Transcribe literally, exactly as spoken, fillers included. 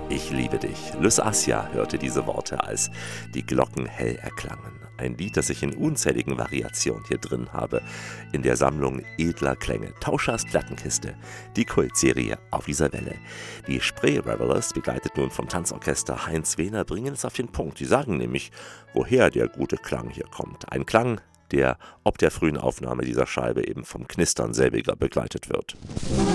Ich liebe dich. Lys Assia hörte diese Worte, als die Glocken hell erklangen. Ein Lied, das ich in unzähligen Variationen hier drin habe, in der Sammlung edler Klänge. Tauschers Plattenkiste, die Kultserie auf dieser Welle. Die Spree Revelers, begleitet nun vom Tanzorchester Heinz Wehner, bringen es auf den Punkt. Sie sagen nämlich, woher der gute Klang hier kommt. Ein Klang, der ob der frühen Aufnahme dieser Scheibe eben vom Knistern selbiger begleitet wird.